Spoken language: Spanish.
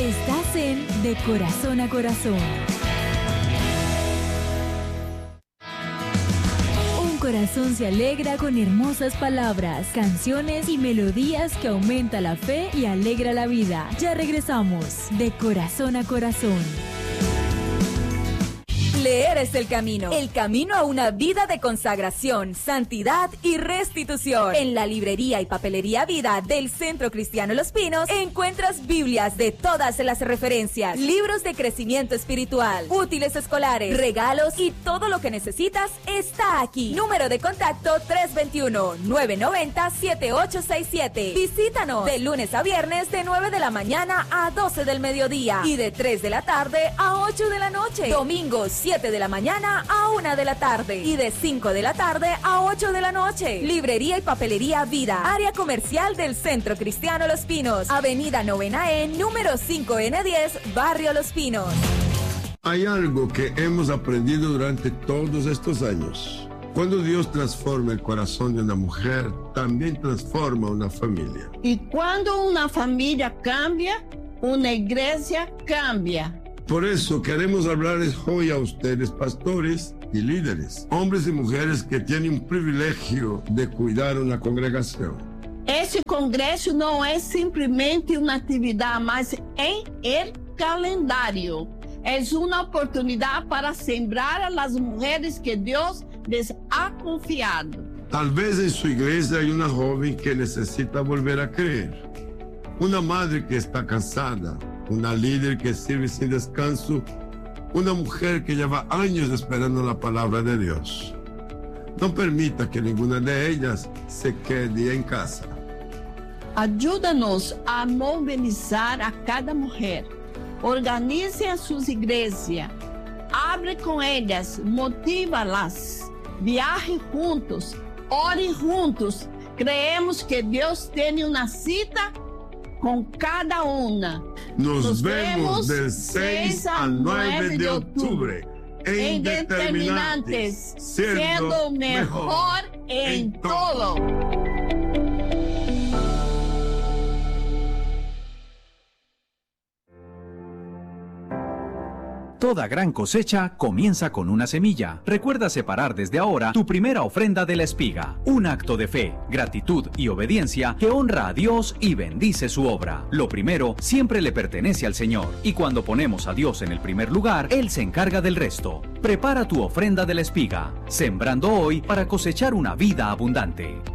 Estás en De Corazón a Corazón. Un corazón se alegra con hermosas palabras, canciones y melodías que aumenta la fe y alegra la vida. Ya regresamos. De Corazón a Corazón. Leer es el camino a una vida de consagración, santidad y restitución. En la librería y papelería Vida del Centro Cristiano Los Pinos encuentras Biblias de todas las referencias, libros de crecimiento espiritual, útiles escolares, regalos y todo lo que necesitas está aquí. Número de contacto 321-990-7867. Visítanos de lunes a viernes de 9 de la mañana a 12 del mediodía y de 3 de la tarde a 8 de la noche. Domingos 7 de la mañana a 1 de la tarde y de 5 de la tarde a 8 de la noche. Librería y papelería Vida, área comercial del Centro Cristiano Los Pinos, Avenida 9E, número 5N10, Barrio Los Pinos. Hay algo que hemos aprendido durante todos estos años. Cuando Dios transforma el corazón de una mujer, también transforma una familia. Y cuando una familia cambia, una iglesia cambia. Por eso queremos hablarles hoy a ustedes, pastores y líderes, hombres y mujeres que tienen un privilegio de cuidar una congregación. Esse congresso não é simplesmente uma atividade, mas em el calendário. É uma oportunidade para sembrar a las mulheres que Deus les ha confiado. Tal vez en su iglesia hay una joven que necesita volver a creer, una madre que está cansada, una líder que sirve sin descanso, una mujer que lleva años esperando la palabra de Dios. No permita que ninguna de ellas se quede en casa. Ajuda-nos a mobilizar a cada mulher. Organize as suas igrejas. Abre com elas, motiva-las. Viaje juntos, ore juntos. Creemos que Deus tem uma cita com cada uma. Nos vemos del 6 al 9 de octubre en Determinantes, siendo mejor en todo. Toda gran cosecha comienza con una semilla. Recuerda separar desde ahora tu primera ofrenda de la espiga. Un acto de fe, gratitud y obediencia que honra a Dios y bendice su obra. Lo primero siempre le pertenece al Señor. Y cuando ponemos a Dios en el primer lugar, Él se encarga del resto. Prepara tu ofrenda de la espiga, sembrando hoy para cosechar una vida abundante.